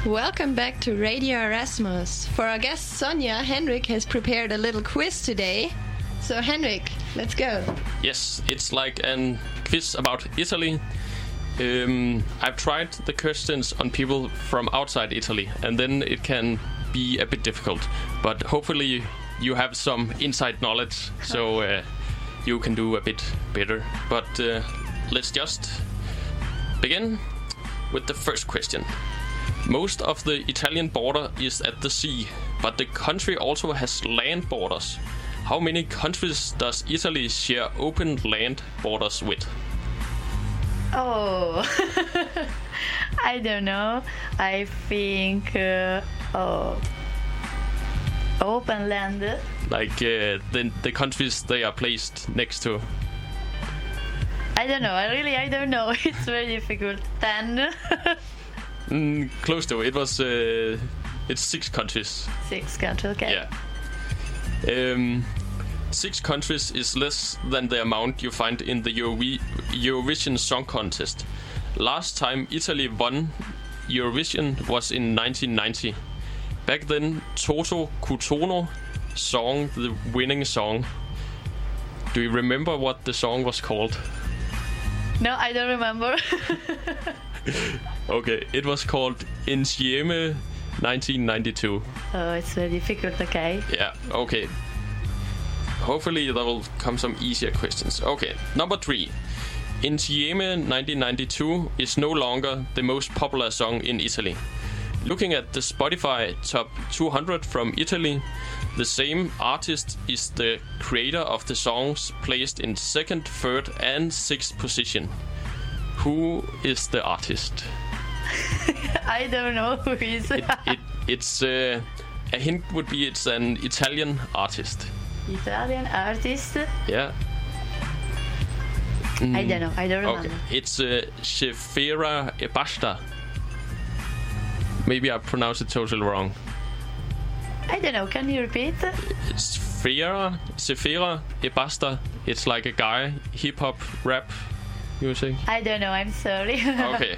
Welcome back to Radio Erasmus. For our guest Sonja, Henrik has prepared a little quiz today. So Henrik, let's go. Yes, it's like a quiz about Italy. I've tried the questions on people from outside Italy, and then it can be a bit difficult. But hopefully you have some inside knowledge, so you can do a bit better. But let's just begin with the first question. Most of the Italian border is at the sea, but the country also has land borders. How many countries does Italy share open land borders with? Oh, I don't know. I think open land. Like the countries they are placed next to. I don't know. I don't know. It's very difficult. 10. Close to it was. It's 6 countries. 6 countries. Okay. Yeah. 6 countries is less than the amount you find in the Eurovision Song Contest. Last time Italy won Eurovision was in 1990. Back then, Toto Cutugno sang the winning song. Do you remember what the song was called? No, I don't remember. Okay, it was called Insieme 1992. Oh, it's very difficult, okay. Yeah, okay. Hopefully there will come some easier questions. Okay, number 3. Insieme 1992 is no longer the most popular song in Italy. Looking at the Spotify Top 200 from Italy, the same artist is the creator of the songs placed in 2nd, 3rd and 6th position. Who is the artist? I don't know who is. It's a hint would be it's an Italian artist. Italian artist? Yeah. I don't know. I don't remember. Okay. It's Cefera e Basta. Maybe I pronounced it totally wrong. I don't know. Can you repeat? It's Cefera e Basta. It's like a guy, hip hop, rap music. I don't know. I'm sorry. Okay.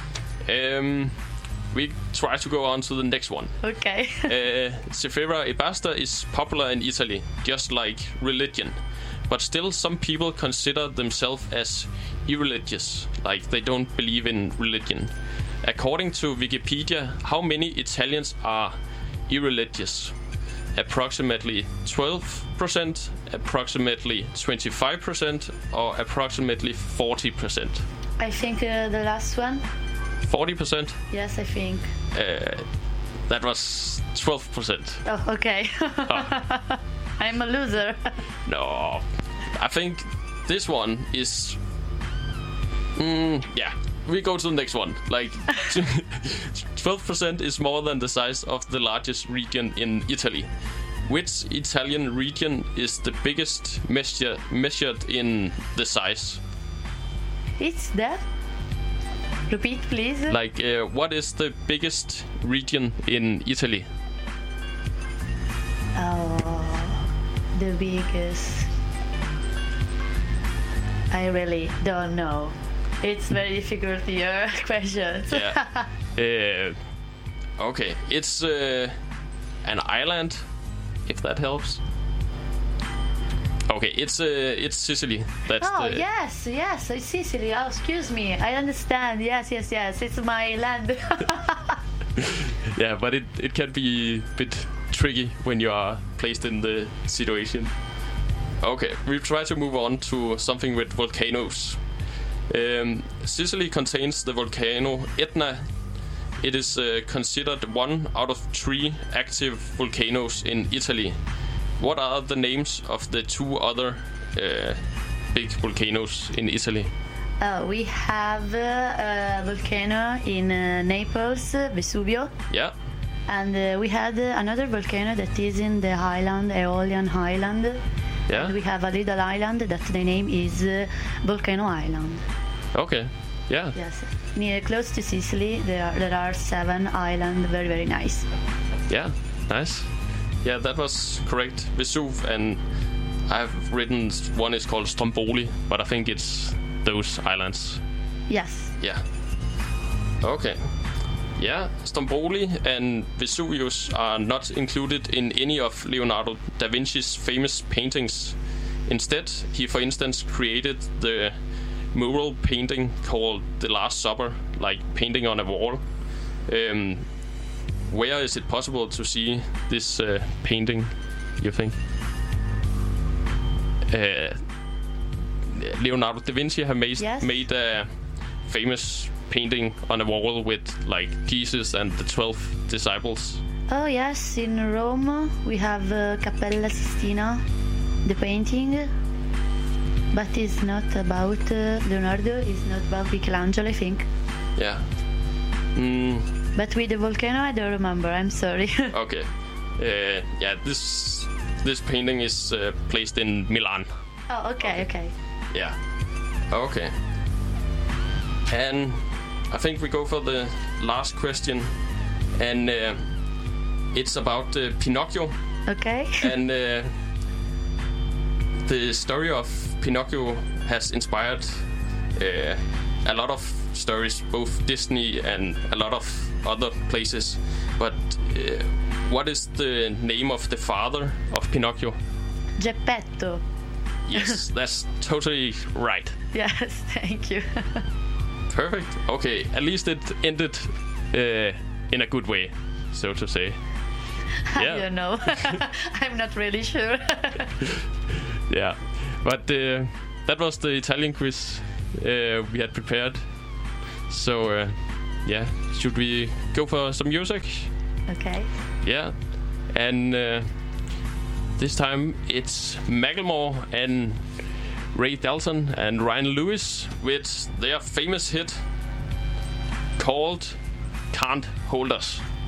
We try to go on to the next one. Okay. Cefera e Basta is popular in Italy, just like religion. But still, some people consider themselves as irreligious, like they don't believe in religion. According to Wikipedia, how many Italians are irreligious? Approximately 12%, approximately 25%, or approximately 40%? I think the last one. 40%? Yes, I think. That was 12%. Oh, okay. I'm a loser. No, I think this one is. Yeah, we go to the next one. Like, 12% is more than the size of the largest region in Italy. Which Italian region is the biggest measured in the size? It's that. Repeat, please. Like, what is the biggest region in Italy? The biggest. I really don't know. It's very difficult your questions. Yeah. Okay, it's an island, if that helps. Okay, it's Sicily. That's yes, it's Sicily. Oh, excuse me. I understand. Yes. It's my land. Yeah, but it can be a bit tricky when you are placed in the situation. Okay, we'll try to move on to something with volcanoes. Sicily contains the volcano Etna. It is considered 1 out of 3 active volcanoes in Italy. What are the names of the 2 other big volcanoes in Italy? We have a volcano in Naples, Vesuvio. Yeah. And we had another volcano that is in the island, Aeolian Island. Yeah. And we have a little island that the name is Volcano Island. Okay. Yeah. Yes. Near close to Sicily, there are 7 islands, very, very nice. Yeah, nice. Yeah, that was correct. Vesuv, and I've written one is called Stromboli, but I think it's those islands. Yes. Yeah. Okay. Yeah, Stromboli and Vesuvius are not included in any of Leonardo da Vinci's famous paintings. Instead, he, for instance, created the mural painting called The Last Supper, like painting on a wall. Where is it possible to see this painting, you think? Leonardo da Vinci have made a famous painting on a wall with like Jesus and the 12 disciples. Oh yes, in Rome we have Cappella Sistina, the painting, but it's not about Leonardo, it's not about Michelangelo, I think. Yeah. But with the volcano I don't remember, I'm sorry. Okay. Yeah, this painting is placed in Milan. Oh, okay. Yeah. Okay. And I think we go for the last question, and it's about Pinocchio. Okay. And the story of Pinocchio has inspired a lot of stories, both Disney and a lot of other places. But what is the name of the father of Pinocchio? Geppetto. Yes, that's totally right. Yes, thank you. Perfect. Okay, at least it ended in a good way, so to say. Yeah. I don't know. I'm not really sure. Yeah, but that was the Italian quiz we had prepared. So, yeah, should we go for some music? Okay. Yeah, and this time it's Macklemore and Ray Dalton and Ryan Lewis with their famous hit called Can't Hold Us.